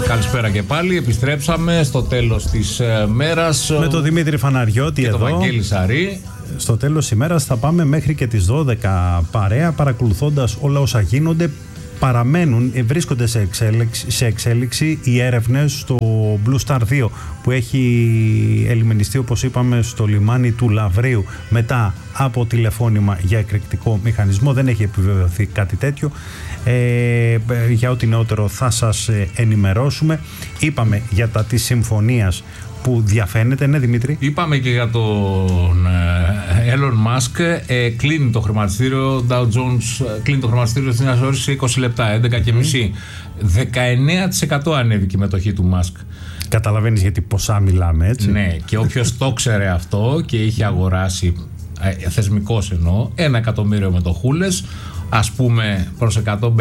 Καλησπέρα και πάλι. Επιστρέψαμε στο τέλος της μέρας με τον Δημήτρη Φαναριώτη και εδώ. τον Βαγγέλη Σαρή. Στο τέλος της ημέρας θα πάμε μέχρι και τις 12 παρέα, παρακολουθώντας όλα όσα γίνονται. Βρίσκονται σε εξέλιξη οι έρευνες στο Blue Star 2 που έχει ελιμενιστεί, όπως είπαμε, στο λιμάνι του Λαβρίου μετά από τηλεφώνημα για εκρηκτικό μηχανισμό. Δεν έχει επιβεβαιωθεί κάτι τέτοιο. Για ό,τι νεότερο θα σας ενημερώσουμε. Είπαμε για τα της συμφωνίας που διαφαίνεται, ναι Δημήτρη. Είπαμε και για τον Elon Musk. Κλείνει το χρηματιστήριο Dow Jones, κλείνει το χρηματιστήριο στην ώρες σε 20 λεπτά, 11.30. 19% ανέβηκε η μετοχή του Musk. Καταλαβαίνεις γιατί ποσά μιλάμε, έτσι. Ναι, και όποιος το ξέρε αυτό και είχε αγοράσει, θεσμικός εννοώ, 1 εκατομμύριο μετοχούλες, ας πούμε προς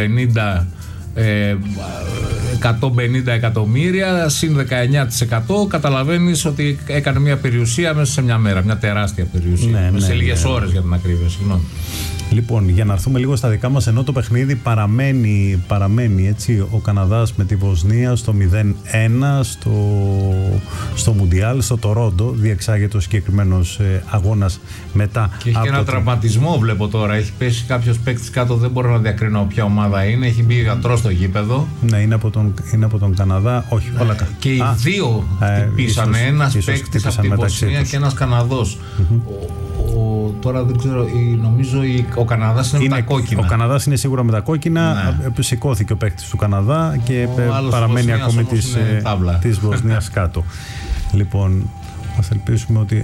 150 εκατομμύρια συν 19%, καταλαβαίνεις ότι έκανε μια περιουσία μέσα σε μια μέρα, μια τεράστια περιουσία, σε λίγες ώρες για την ακρίβεια, συγγνώμη. Λοιπόν, για να έρθουμε λίγο στα δικά μας, ενώ το παιχνίδι παραμένει έτσι, ο Καναδάς με τη Βοσνία στο 0-1 στο Μουντιάλ, στο Τορόντο διεξάγεται ο συγκεκριμένος αγώνας μετά. Και έχει και ένα τραυματισμό, βλέπω τώρα. Έχει πέσει κάποιος παίκτης κάτω, δεν μπορώ να διακρίνω ποια ομάδα είναι. Έχει μπει γιατρός στο γήπεδο. Ναι, είναι από τον Καναδά. Όχι, όλα καλά. Και οι δύο χτυπήσανε. Ένας παίκτης από τη Βοσνία και ένας Καναδός. Τώρα δεν ξέρω, νομίζω ο Καναδάς είναι με τα κόκκινα. Ο Καναδάς είναι σίγουρα με τα κόκκινα. Ναι. Σηκώθηκε ο παίκτης του Καναδά και παραμένει ακόμη της Βοσνίας κάτω. Λοιπόν, ας ελπίσουμε ότι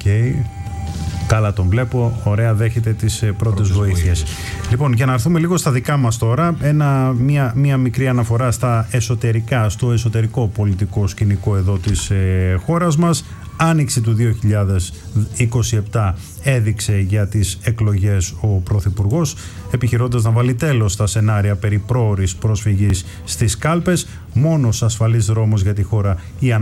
καλά τον βλέπω, ωραία, δέχεται τις πρώτες βοήθειες. Λοιπόν, για να έρθουμε λίγο στα δικά μας τώρα, μία μικρή αναφορά στο εσωτερικό πολιτικό σκηνικό εδώ της χώρας μας. Άνοιξη του 2027 έδειξε για τις εκλογές ο Πρωθυπουργός, επιχειρώντας να βάλει τέλος στα σενάρια περί πρόωρης πρόσφυγης στις κάλπες. Μόνος ασφαλής δρόμος για τη χώρα η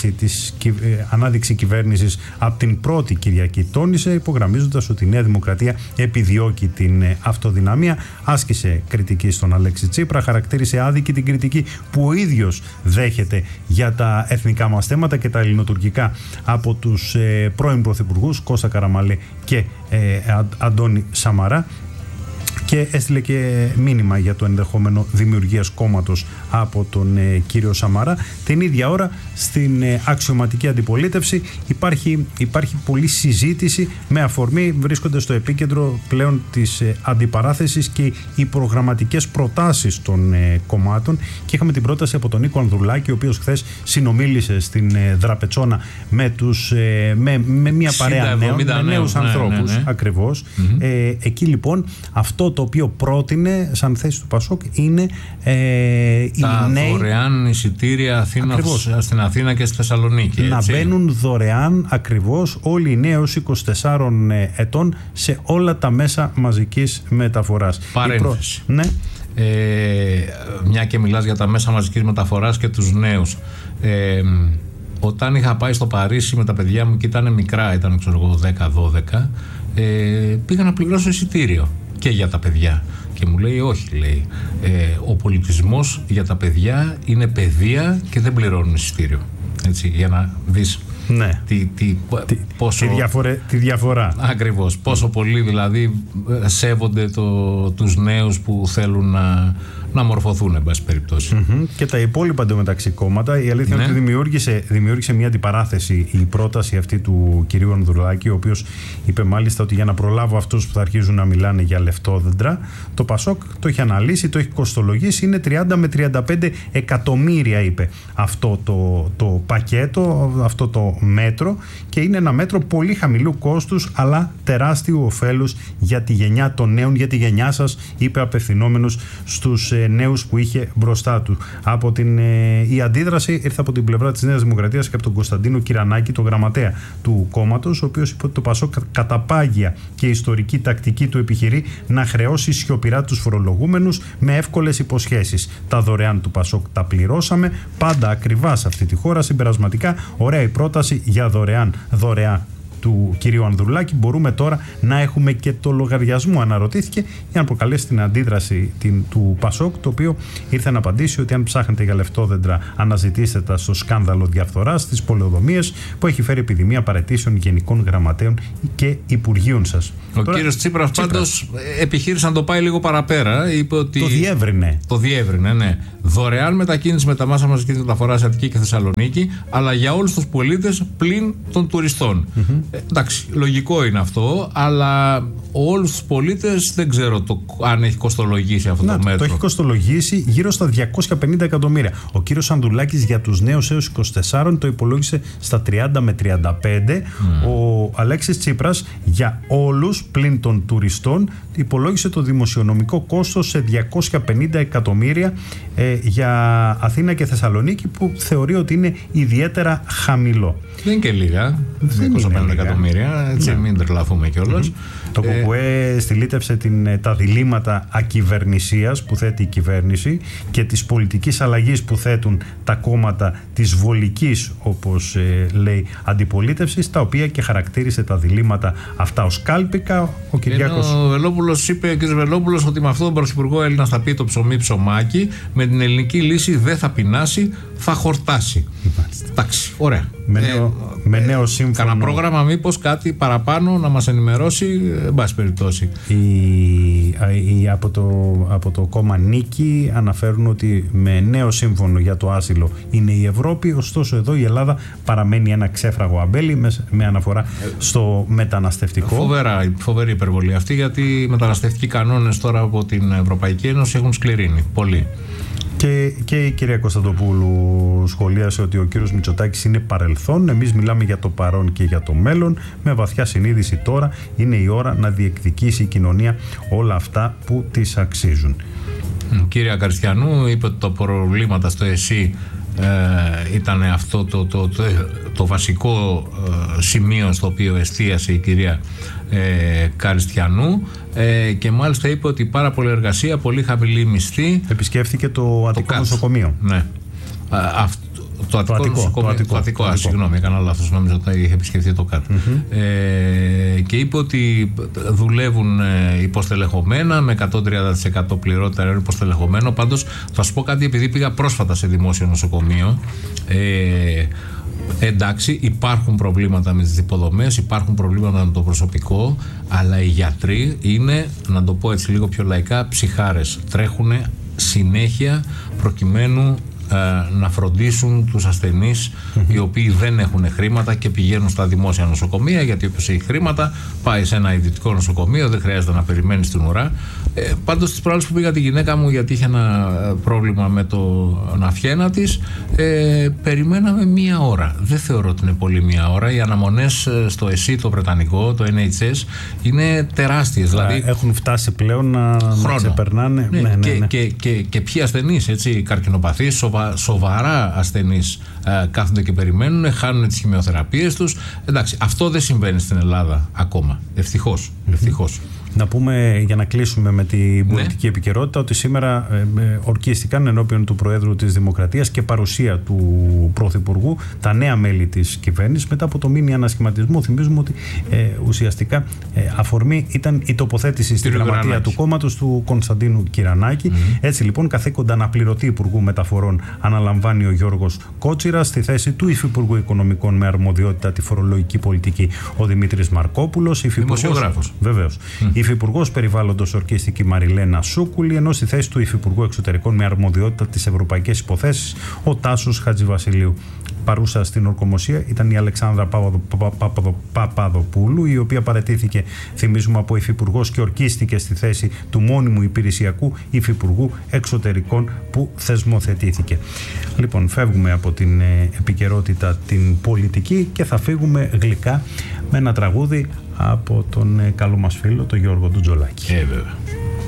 ανάδειξη κυβέρνησης από την πρώτη Κυριακή, τόνισε, υπογραμμίζοντας ότι η Νέα Δημοκρατία επιδιώκει την αυτοδυναμία. Άσκησε κριτική στον Αλέξη Τσίπρα, χαρακτήρισε άδικη την κριτική που ο ίδιος δέχεται για τα εθνικά μας θέματα και τα ελληνοτουρκικά από τους πρώην πρωθυπουργούς Κώστα Καραμανλή και Αντώνη Σαμαρά, και έστειλε και μήνυμα για το ενδεχόμενο δημιουργίας κόμματος από τον κύριο Σαμαρά. Την ίδια ώρα στην αξιωματική αντιπολίτευση υπάρχει πολλή συζήτηση, με αφορμή βρίσκονται στο επίκεντρο πλέον της αντιπαράθεσης και οι προγραμματικές προτάσεις των κομμάτων, και είχαμε την πρόταση από τον Νίκο Ανδρουλάκη, ο οποίος χθες συνομίλησε στην Δραπετσόνα με μια παρέα νέους ανθρώπους, ακριβώς. Εκεί λοιπόν αυτό το οποίο πρότεινε σαν θέση του Πασόκ είναι τα δωρεάν εισιτήρια στην Αθήνα και στη Θεσσαλονίκη. Να μπαίνουν δωρεάν ακριβώς όλοι οι νέοι έως 24 ετών σε όλα τα μέσα μαζικής μεταφοράς. Παρένθεση. Ναι. Μια και μιλάς για τα μέσα μαζικής μεταφοράς και τους νέους. Όταν είχα πάει στο Παρίσι με τα παιδιά μου και ήταν μικρά, ήταν ξέρω εγώ 10-12, πήγα να πληρώσω εισιτήριο και για τα παιδιά. Και μου λέει όχι, λέει, ο πολιτισμός για τα παιδιά είναι παιδεία και δεν πληρώνουν εισιτήριο. Έτσι, για να δεις τη διαφορά. Ακριβώς. Πόσο πολύ δηλαδή σέβονται τους νέους που θέλουν να μορφωθούν, εν πάση περιπτώσει. Και τα υπόλοιπα εντωμεταξύ κόμματα, η αλήθεια είναι ότι δημιούργησε μια αντιπαράθεση η πρόταση αυτή του κυρίου Ανδρουλάκη, ο οποίος είπε μάλιστα ότι για να προλάβω αυτούς που θα αρχίζουν να μιλάνε για λεφτόδεντρα, το Πασόκ το έχει αναλύσει, το έχει κοστολογήσει, είναι 30 με 35 εκατομμύρια, είπε, αυτό το πακέτο, αυτό το μέτρο, και είναι ένα μέτρο πολύ χαμηλού κόστους αλλά τεράστιου ωφέλους για τη γενιά των νέων, για τη γενιά σας, είπε, απευθυνόμενος στους νέους που είχε μπροστά του. Η αντίδραση ήρθε από την πλευρά της Νέας Δημοκρατίας και από τον Κωνσταντίνο Κυρανάκη, τον γραμματέα του κόμματος, ο οποίος είπε ότι το Πασόκ κατά πάγια και ιστορική τακτική του επιχειρεί να χρεώσει σιωπηρά τους φορολογούμενους με εύκολες υποσχέσεις. Τα δωρεάν του Πασόκ τα πληρώσαμε, πάντα ακριβά σε αυτή τη χώρα, συμπερασματικά ωραία η πρόταση για δωρεάν του κυρίου Ανδρουλάκη. Μπορούμε τώρα να έχουμε και το λογαριασμό, αναρωτήθηκε, για να προκαλέσει την αντίδραση του Πασόκ, το οποίο ήρθε να απαντήσει ότι αν ψάχνετε για λεφτόδεντρα, αναζητήστε τα στο σκάνδαλο διαφθοράς στις πολεοδομίες που έχει φέρει επιδημία παραιτήσεων γενικών γραμματέων και υπουργείων σας. Ο κύριος Τσίπρας πάντως επιχείρησε να το πάει λίγο παραπέρα. Είπε ότι το διεύρυνε, ναι. Δωρεάν μετακίνηση με τα μέσα μαζικής μεταφοράς σε Αττική και Θεσσαλονίκη, αλλά για όλους τους πολίτες πλην των τουριστών. Εντάξει, λογικό είναι αυτό, αλλά όλους τους πολίτες δεν ξέρω αν έχει κοστολογήσει αυτό το μέτρο. Το έχει κοστολογήσει γύρω στα 250 εκατομμύρια. Ο κύριος Ανδρουλάκης για τους νέους έως 24 το υπολόγισε στα 30 με 35. Ο Αλέξης Τσίπρας για όλους πλην των τουριστών υπολόγισε το δημοσιονομικό κόστος σε 250 εκατομμύρια για Αθήνα και Θεσσαλονίκη, που θεωρεί ότι είναι ιδιαίτερα χαμηλό. Δεν είναι και λίγα. 250 εκατομμύρια, έτσι μην τρελαθούμε κιόλας. Το ΚΚΕ στυλίτευσε τα διλήμματα ακυβερνησίας που θέτει η κυβέρνηση και της πολιτικής αλλαγής που θέτουν τα κόμματα της βολικής, όπως λέει, αντιπολίτευσης, τα οποία και χαρακτήρισε τα διλήμματα αυτά ως κάλπικα. Ο Κυριάκος... ο Βελόπουλος είπε, ο κ. Βελόπουλος, ότι με αυτόν τον πρωθυπουργό Έλληνας θα πει το ψωμί ψωμάκι, με την ελληνική λύση δεν θα πεινάσει, θα χορτάσει. Εντάξει, ωραία. Με νέο σύμφωνο. Κανένα πρόγραμμα, μήπως κάτι παραπάνω να μας ενημερώσει, εν πάση περιπτώσει. Από το κόμμα Νίκη αναφέρουν ότι με νέο σύμφωνο για το άσυλο είναι η Ευρώπη, ωστόσο εδώ η Ελλάδα παραμένει ένα ξέφραγο αμπέλι με αναφορά στο μεταναστευτικό. Φοβερή υπερβολή αυτή, γιατί οι μεταναστευτικοί κανόνες τώρα από την Ευρωπαϊκή Ένωση έχουν σκληρύνει πολύ. Και η κυρία Κωνσταντοπούλου σχολίασε ότι ο κύριος Μητσοτάκης είναι παρελθόν. Εμείς μιλάμε για το παρόν και για το μέλλον. Με βαθιά συνείδηση τώρα είναι η ώρα να διεκδικήσει η κοινωνία όλα αυτά που της αξίζουν. Κυρία Καριστιανού είπε ότι τα προβλήματα στο ΕΣΥ ήταν αυτό το βασικό σημείο στο οποίο εστίασε η κυρία Καριστιανού, και μάλιστα είπε ότι πάρα πολλή εργασία, πολύ χαμηλή μισθή. Επισκέφθηκε το Αττικό νοσοκομείο. Ναι. Το Αττικό, συγγνώμη, έκανα λάθος, νόμιζα ότι είχε επισκεφθεί το ΚΑΤ. Και είπε ότι δουλεύουν υποστελεχωμένα, με 130% πληρότητα υποστελεχωμένο. Πάντως θα σου πω κάτι, επειδή πήγα πρόσφατα σε δημόσιο νοσοκομείο. Εντάξει, υπάρχουν προβλήματα με τις υποδομές, υπάρχουν προβλήματα με το προσωπικό, αλλά οι γιατροί είναι, να το πω έτσι λίγο πιο λαϊκά, ψυχάρες. Τρέχουν συνέχεια προκειμένου να φροντίσουν τους ασθενείς οι οποίοι δεν έχουν χρήματα και πηγαίνουν στα δημόσια νοσοκομεία, γιατί όποιος έχει χρήματα πάει σε ένα ιδιωτικό νοσοκομείο, δεν χρειάζεται να περιμένει στην ουρά. Πάντως τις προάλλες που πήγα τη γυναίκα μου, γιατί είχε ένα πρόβλημα με τον αφιένα της, περιμέναμε 1 ώρα. Δεν θεωρώ ότι είναι πολύ 1 ώρα. Οι αναμονές στο ΕΣΥ, το Βρετανικό, το NHS είναι τεράστιες. Δηλαδή έχουν φτάσει πλέον να ξεπερνάνε. Ναι. Και ποιοι ασθενείς, έτσι, καρκινοπαθείς, σοβαρά ασθενείς κάθονται και περιμένουν, χάνουν τις χημειοθεραπείες τους. Εντάξει, αυτό δεν συμβαίνει στην Ελλάδα ακόμα. Ευτυχώς. Να πούμε, για να κλείσουμε με την πολιτική επικαιρότητα, ότι σήμερα ορκίστηκαν ενώπιον του Προέδρου της Δημοκρατίας και παρουσία του Πρωθυπουργού τα νέα μέλη της κυβέρνησης μετά από το μήνυ ανασχηματισμό. Θυμίζουμε ότι ουσιαστικά αφορμή ήταν η τοποθέτηση στη γραμματεία του κόμματος του Κωνσταντίνου Κυρανάκη. Έτσι λοιπόν, καθήκοντα αναπληρωτή Υπουργού Μεταφορών αναλαμβάνει ο Γιώργος Κότσιρας, στη θέση του Υφυπουργού Οικονομικών με αρμοδιότητα τη φορολογική πολιτική ο Δημήτρης Μαρκόπουλος. Δημοσιογράφος. Βεβαίως. Υφυπουργός Περιβάλλοντος ορκίστηκε η Μαριλένα Σούκουλη, ενώ στη θέση του Υφυπουργού Εξωτερικών με αρμοδιότητα τις ευρωπαϊκές υποθέσεις ο Τάσος Χατζηβασιλείου. Παρούσα στην ορκομοσία ήταν η Αλεξάνδρα Παπαδοπούλου, η οποία παραιτήθηκε, θυμίζουμε, από υφυπουργός και ορκίστηκε στη θέση του μόνιμου υπηρεσιακού Υφυπουργού Εξωτερικών που θεσμοθετήθηκε. Λοιπόν, φεύγουμε από την επικαιρότητα την πολιτική και θα φύγουμε γλυκά με ένα τραγούδι από τον καλό μας φίλο, τον Γιώργο Ντουτζολάκη. Βέβαια.